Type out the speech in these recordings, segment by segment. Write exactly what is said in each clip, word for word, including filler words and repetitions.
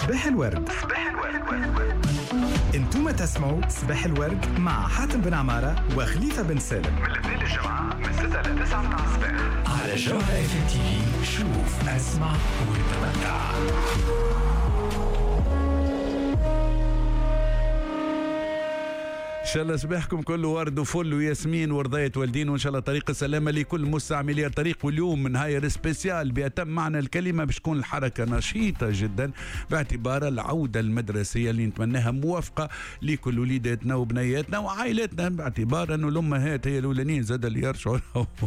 صباح الورد. صباح الورد. انتم تسمعوا صباح الورد مع حاتم بن عمارة وخليفة بن سالم من الاثنين للجمعة من ستة ل تسعة مع الصباح على جوهرة اف ام تي في. شوف اسمع وتمتع. إن شاء الله صباحكم كله ورد وفل وياسمين ورضاية والدين، وإن شاء الله طريق السلامة لكل مستعملي الطريق. واليوم من هاير سبيسيال بأتم معنى الكلمة باش تكون الحركة نشيطة جدا باعتبار العودة المدرسية اللي نتمناها موافقة لكل وليداتنا وبنياتنا وعائلاتنا، باعتبار أنه الأمهات هي الأولانيين زاد اللي يرجعوا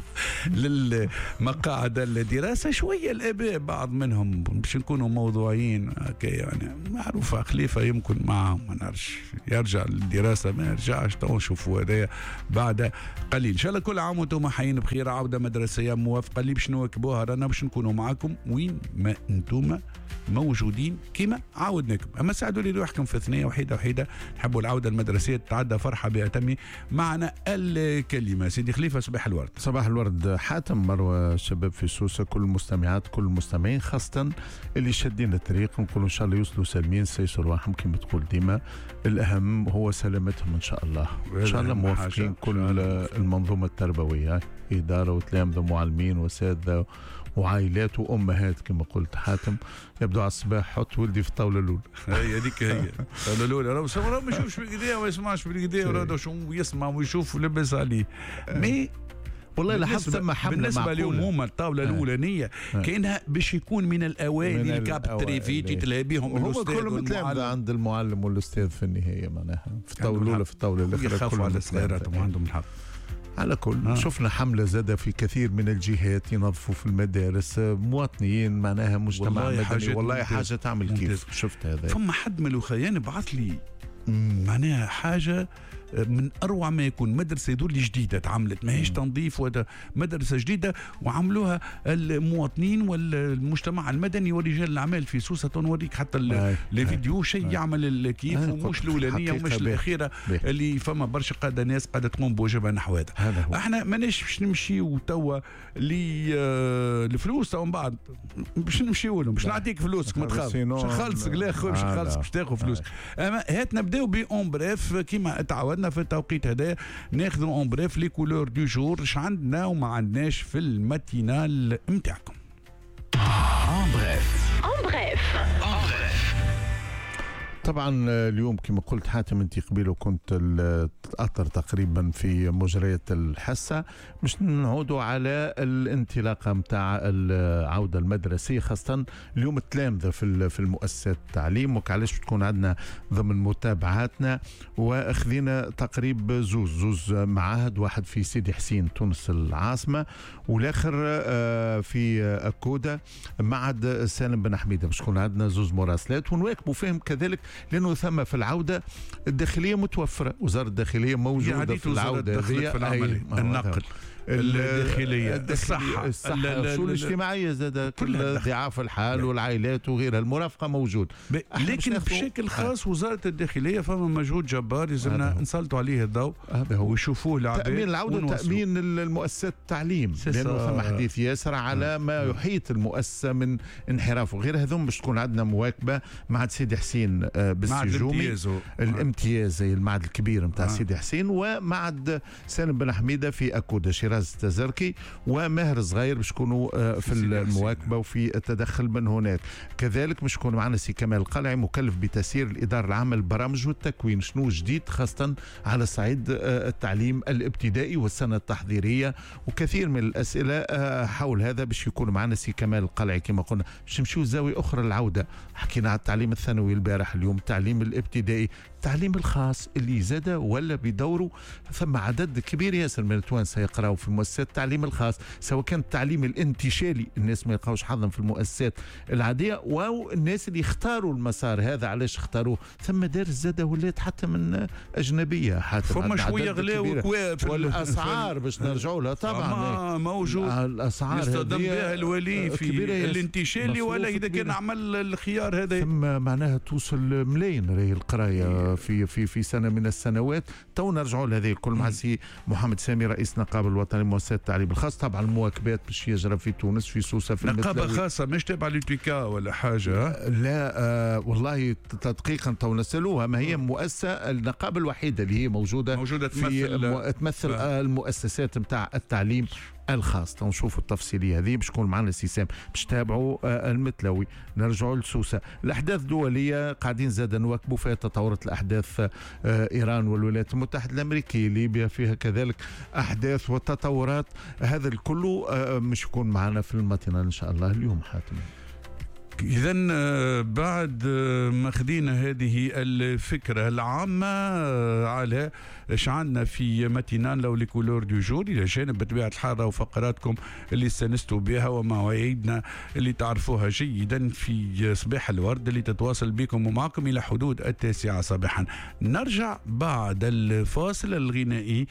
للمقاعد الدراسة. شوية الآباء بعض منهم باش نكونوا موضوعيين يعني معروفة خليفة يمكن معهم ما نعرفش يرجع للدراسة ما يرجع تو نشوفوا هذايا بعد قليل. ان شاء الله كل عام وانتم حيين بخير، عوده مدرسيه موافقه اللي باش نواكبوها رانا باش نكونوا معاكم وين ما انتم موجودين كما عودناكم. اما ساعدوا لي روحكم في ثنيه وحيده وحيده نحبوا العوده المدرسيه تتعدى فرحه بأتم معنى الكلمه. سيدي خليفه صباح الورد. صباح الورد حاتم، مروه، شباب في سوسه، كل المستمعات كل المستمعين خاصه اللي شادين الطريق، نقولوا ان شاء الله يوصلوا سالمين سيسوا رواحهم كما تقول ديما، الاهم هو سلامتهم ان شاء الله. ان شاء الله موافقين كل المنظومه التربويه، اداره وتلامذه ومعلمين واساتذه وعائلات وامهات كما قلت حاتم. يبدو على الصباح حط ولدي في الطاوله الاولى. هي هذيك هي الطاوله الاولى، راه ما يشوفش بالكدا وما يسمعش بالكدا، وراه شو يسمع ويشوف ولبس عليه. مي والله لاحظت ثم حمله بالنسبه لهم هما الطاوله الاولانيه كانها باش يكون من الاوائل اللي كابتريفيت يتلهى بهم الاستاذ كلهم متلامذه عند المعلم والاستاذ في النهايه معناها في الطاوله الاولى في الطاوله الاخرى يخافوا على صغيراتهم وعندهم الحق. على كل آه. شفنا حملة زادة في كثير من الجهات ينظفوا في المدارس مواطنين معناها مجتمع مدني. حاجة والله حاجة تعمل كيف ممتاز. شفت هذا ثم حد من الوخيان بعث لي معناها حاجة من أروع ما يكون. مدرسة يدور لي جديدة تعملت ماهيش تنظيف ولا مدرسة جديدة، وعملوها المواطنين والمجتمع المدني ورجال الأعمال في سوسة. نوريك حتى الفيديو شيء يعمل الكيف ومش الأولانية ومش الأخيرة اللي فما برشا قادة ناس قادة تقوم بواجبها نحو هذا. احنا ماناش باش نمشيو توا للفلوس تو من بعد باش نمشيو لهم باش نعطيك فلوسك ما تخاف باش نخلصك. لا خويا باش نخلصك باش تاخذ فلوسك. اما هات نبداو بأون بريف كيما تعودنا في التوقيت هذا ناخذ اون بريف لي كولور دو جور اش عندنا وما عندناش في الماتينال نتاعكم. اون بريف اون بريف طبعا اليوم كما قلت حاتم انت قبيل وكنت تأثر تقريبا في مجريات الحصة، مش نعودوا على الانطلاقة متاع العودة المدرسية خاصة اليوم التلامذة في في المؤسسات التعليم، وكعلاش بتكون عندنا ضمن متابعاتنا واخذنا تقريب زوز زوز معاهد، واحد في سيدي حسين تونس العاصمة والاخر في أكودا معهد سالم بن حميدة، باش تكون عندنا زوز مراسلات ونواكبوا فيهم كذلك لأنه ثم في العودة الداخلية متوفرة، وزارة الداخلية موجودة في العودة في العملية النقل الداخلية الصحة الصحة الشؤون الاجتماعية زاد كل ضعاف الحال والعائلات وغيرها المرافقة موجود. لكن بشكل خاص وزارة الداخلية فما مجهود جبار لازمنا نسلطوا عليه الضوء ويشوفوه العباد. تأمين العودة تأمين المؤسسات التعليم لأنه ثم حديث ياسر على ما يحيط المؤسسة من انحراف وغير هذوم باش تكون عندنا مواكبة مع سيدي حسين بالسجومي الامتياز زي المعهد الكبير متاع سيدي حسين، ومعهد سالم بن حميدة في أكودا شيراز التزركي، وماهر صغير باش يكونوا في المواكبه وفي التدخل من هناك. كذلك باش يكون معنا سي كمال القلعي مكلف بتسيير الاداره العامه للبرامج والتكوين، شنو جديد خاصه على صعيد التعليم الابتدائي والسنه التحضيريه، وكثير من الاسئله حول هذا باش يكون معنا سي كمال القلعي. كما قلنا باش نمشيو زاويه اخرى للعوده، حكينا على التعليم الثانوي البارح، اليوم التعليم الابتدائي، التعليم الخاص اللي زاد ولا بدوره. ثم عدد كبير ياسر من التوانسه يقراوا في مؤسسات التعليم الخاص، سواء كان التعليم الانتشالي الناس ما يلقاوش حظا في المؤسسات العاديه، او الناس اللي اختاروا المسار هذا. علاش اختاروا؟ ثم مدارس زاده ولات حتى من اجنبيه، حتى فما شويه غلاء وكواف والاسعار باش نرجعوا لها طبعا موجود. الاسعار يستخدم بها الولي في الانتشالي ولا اذا كان عمل الخيار هذا ثم معناها توصل ملايين راهي القرايه في في في سنه من السنوات. تو نرجعوا لهذه الكل مع سي محمد سامي رئيس نقابه الوطني لمؤسسات التعليم الخاص. طبعا المواكبات باش يجرى في تونس في سوسه في نقابه خاصه مش تابعه للتويكا ولا حاجه؟ لا آه والله تدقيقا تو نسالوها، ما هي مؤسسه النقابه الوحيده اللي هي موجوده موجوده في تمثل, تمثل المؤسسات نتاع التعليم الخاص. تنشوفوا التفصيليه هذه باش تكون معنا السيسام باش تابعوا المتلوي. نرجعوا لسوسه. الاحداث الدوليه قاعدين زاد نواكبوا فيها تطورات الاحداث. ايران والولايات المتحده الامريكيه، ليبيا فيها كذلك احداث وتطورات. هذا الكل مش يكون معنا في الماتينال ان شاء الله اليوم حاتم. إذا بعد ما خدينا هذه الفكرة العامة على شعلنا في ماتينان لو لي كولور دو جور، إلى جانب بطبيعة الحال وفقراتكم اللي استنستوا بها ومواعيدنا اللي تعرفوها جيدا في صباح الورد اللي تتواصل بكم ومعكم إلى حدود التاسعة صباحا. نرجع بعد الفاصل الغنائي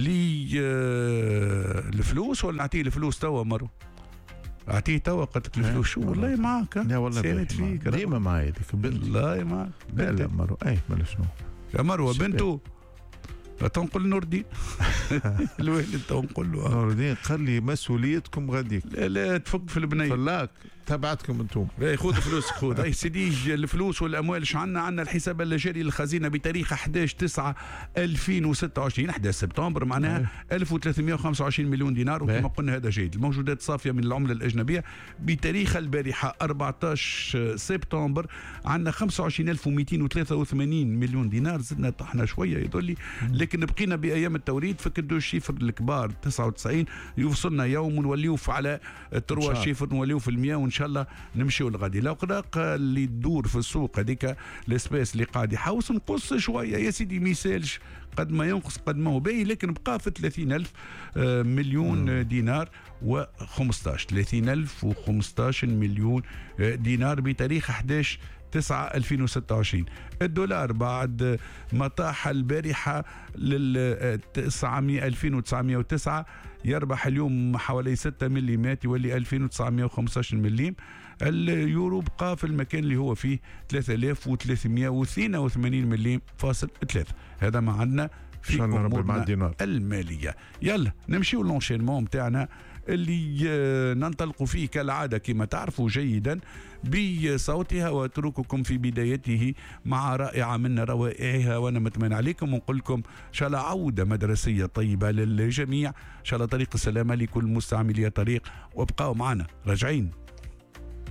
للفلوس، ولا نعطيه الفلوس توا مرو؟ اعطيه توا قلت الفلوس شو والله معك. لا والله سالت فيك ديما معي هذيك بالله معك. لا لا مروه اي بلا شنو يا مروه بنته تنقل نور الدين الوالد تنقل له نور الدين قال لي مسؤوليتكم غاديك. لا لا تفك في البنيه فلاك تبعتكم انتم. اي خذ فلوس خذ. اي سيدي الفلوس والاموال ايش عندنا؟ عندنا الحساب الجاري للخزينه بتاريخ أحد عشر تسعة ألفين وستة وعشرين أحد عشر سبتمبر معناها ألف وثلاثمئة وخمسة وعشرين مليون دينار. وكما قلنا هذا جيد. الموجودات صافيه من العمله الاجنبيه بتاريخ البارحه أربعة عشر سبتمبر عندنا خمسة وعشرين ألف ومئتين وثلاثة وثمانين مليون دينار. زدنا طحنا شويه يدل، لكن بقينا بايام التوريد فكدوا الشيفر الكبار تسعة وتسعين يوصلنا يوم ونوليو على تروا شيفر نوليو في المياه، وان شاء الله نمشيو لغادي. الاوراق اللي تدور في السوق هذيك الاسباس اللي قاعد يحوس نقص شويه يا سيدي، ما يسالش قد ما ينقص قد ما هو باهي، لكن بقى في ثلاثين ألف مليون دينار و15 ثلاثين ألف وخمسطاش مليون دينار بتاريخ أحد عشر تسعة ألفين وستة وعشرين. الدولار بعد ما طاح البارحة لل تسعمئة ألفين وتسعمئة وتسعة يربح اليوم حوالي ستة مليمات يولي ألفين وتسعمئة وخمسطاش مليم. اليورو بقى في المكان اللي هو فيه ثلاثة آلاف وثلاثمئة واثنين وثمانين مليم فاصل ثلاثة. هذا ما عندنا في أمورنا المالية. يلا نمشيو لونشينمون متاعنا اللي ننطلق فيه كالعادة كما تعرفوا جيدا بصوتها، واترككم في بدايته مع رائعة من روائعها. وانا متمنى عليكم ونقول لكم ان شاء الله عودة مدرسية طيبة للجميع، ان شاء الله طريق السلامة لكل مستعملي طريق، وابقوا معنا راجعين.